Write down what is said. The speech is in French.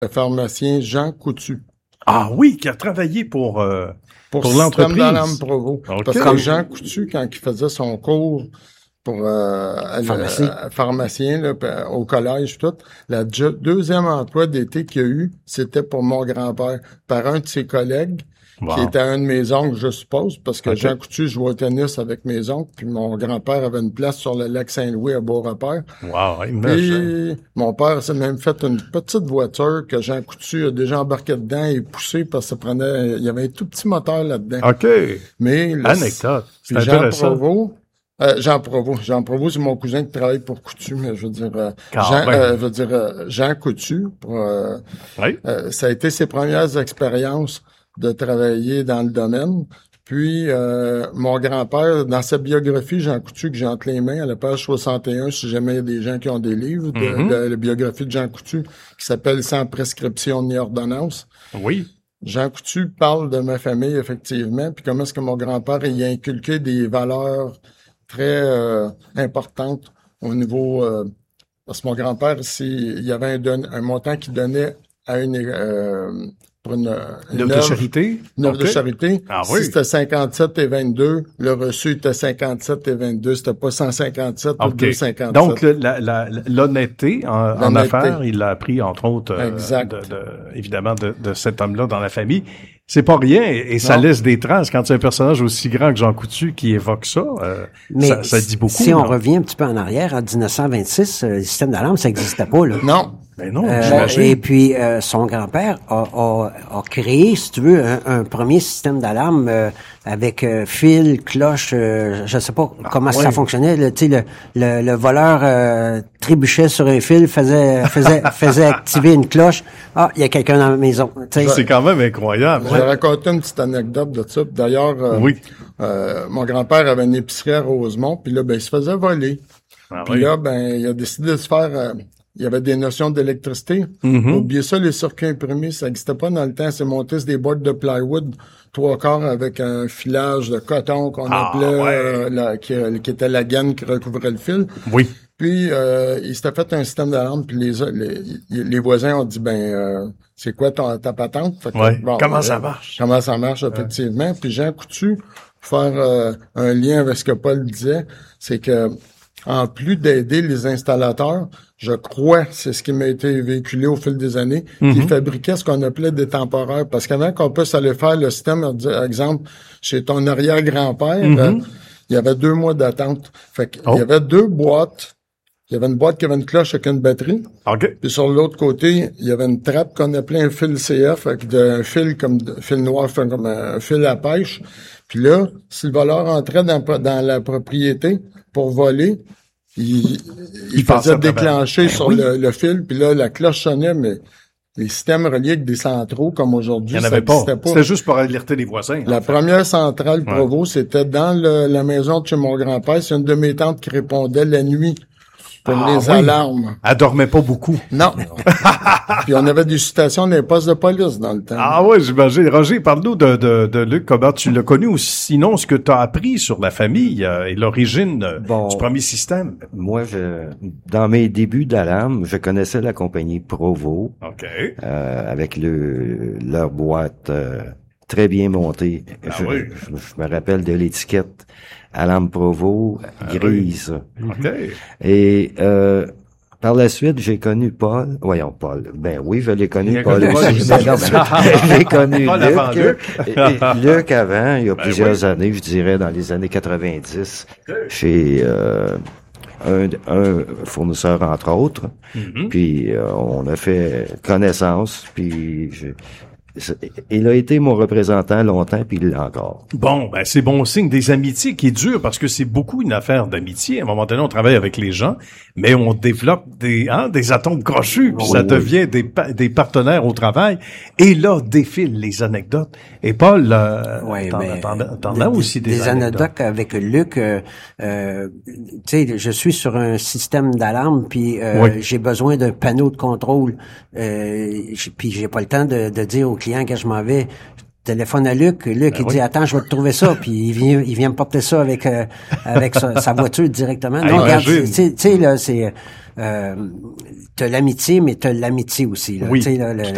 le pharmacien Jean Coutu. Ah oui, qui a travaillé pour l'entreprise. Système d'alarme Provo. Okay. Parce que Jean Coutu, quand il faisait son cours pour pharmacien là, au collège, tout, la deuxième emploi d'été qu'il a eu, c'était pour mon grand-père, par un de ses collègues, qui était un de mes oncles, je suppose, parce que Jean Coutu jouait au tennis avec mes oncles, puis mon grand-père avait une place sur le lac Saint-Louis à Beaurepaire. Wow, puis mon père s'est même fait une petite voiture que Jean Coutu a déjà embarqué dedans et poussé parce que ça prenait, il y avait un tout petit moteur là-dedans. OK. Mais anecdote. C'est intéressant. Jean Provost, c'est mon cousin qui travaille pour Coutu, mais je veux dire, Jean Coutu, ça a été ses premières expériences de travailler dans le domaine. Puis, mon grand-père, dans sa biographie, Jean Coutu, que j'ai entre les mains, à la page 61, si jamais il y a des gens qui ont des livres, de la biographie de Jean Coutu, qui s'appelle « Sans prescription ni ordonnance ». Oui. Jean Coutu parle de ma famille, effectivement, puis comment est-ce que mon grand-père y a inculqué des valeurs très importante au niveau parce que mon grand-père il y avait un montant qu'il donnait à pour une œuvre de charité. Une œuvre de charité. Ah, si oui. c'était 57,22, le reçu était 57,22, c'était pas 157 ou 257. Donc l'honnêteté en affaires, il l'a appris entre autres évidemment de cet homme-là dans la famille. C'est pas rien et ça laisse des traces quand c'est un personnage aussi grand que Jean Coutu qui évoque ça. Mais ça dit beaucoup. Si on revient un petit peu en arrière, en 1926, le système d'alarme, ça n'existait pas, là. Non. Ben non, et puis, son grand-père a créé, si tu veux, un premier système d'alarme avec fil, cloche, je sais pas comment ça fonctionnait. Tu sais, le voleur trébuchait sur un fil, faisait activer une cloche. Ah, il y a quelqu'un dans la maison. T'sais. C'est quand même incroyable. Je vais raconter une petite anecdote de ça. D'ailleurs, mon grand-père avait une épicerie à Rosemont, puis là, il se faisait voler. Puis là, il a décidé de se faire... il y avait des notions d'électricité. Oubliez ça, les circuits imprimés, ça n'existait pas dans le temps. C'est monté sur des boîtes de plywood, 3/4 avec un filage de coton qu'on appelait, qui était la gaine qui recouvrait le fil. Oui. Puis, il s'était fait un système d'alarme, puis les voisins ont dit, c'est quoi ta patente? Fait que, comment ça marche? Comment ça marche, effectivement. Puis Jean Coutu, pour faire un lien avec ce que Paul disait, c'est que en plus d'aider les installateurs, je crois, c'est ce qui m'a été véhiculé au fil des années, qui fabriquait ce qu'on appelait des temporaires. Parce qu'avant qu'on puisse aller faire le système, exemple, chez ton arrière-grand-père, il y avait 2 mois d'attente. Fait qu'il y avait 2 boîtes. Il y avait une boîte qui avait une cloche avec une batterie. Puis sur l'autre côté, il y avait une trappe qu'on appelait un fil CF, avec un fil fil noir, comme un fil à pêche. Puis là, si le voleur entrait dans la propriété pour voler, il faisait déclencher sur le fil, puis là, la cloche sonnait, mais les systèmes reliés avec des centraux, comme aujourd'hui, ça n'existait pas. C'était juste pour alerter les voisins. La première centrale Provo, c'était dans la maison de chez mon grand-père. C'est une de mes tantes qui répondait la nuit pour les alarmes. Elle dormait pas beaucoup. Non. Puis on avait des citations des postes de police dans le temps. Ah oui, j'imagine. Roger, parle-nous de Luc, comment tu l'as connu ou sinon ce que tu as appris sur la famille et l'origine du premier système. Moi, dans mes débuts d'alarme, je connaissais la compagnie Provo. OK. Avec leur boîte très bien montée. Je me rappelle de l'étiquette Alarme Provo grise. OK. Et par la suite, j'ai connu Paul. Voyons, Paul. Ben oui, je l'ai connu, Paul aussi. J'ai connu Luc avant, il y a plusieurs années, je dirais dans les années 90, chez un fournisseur, entre autres. Puis on a fait connaissance, puis il a été mon représentant longtemps, puis il l'est encore. Bon, ben c'est bon signe des amitiés qui est dur parce que c'est beaucoup une affaire d'amitié. À un moment donné, on travaille avec les gens, mais on développe des atomes crochus, puis ça devient des partenaires au travail. Et là, défilent les anecdotes. Et Paul, t'en as aussi des anecdotes avec Luc. Tu sais, je suis sur un système d'alarme, puis j'ai besoin d'un panneau de contrôle. Puis j'ai pas le temps de dire au client que je m'en vais. Je téléphone à Luc. Il dit attends, je vais te trouver ça. Puis il vient me porter ça avec sa voiture directement. Non, regarde, tu sais là, c'est t'as l'amitié, mais t'as l'amitié aussi. Là. Oui, tu sais, là,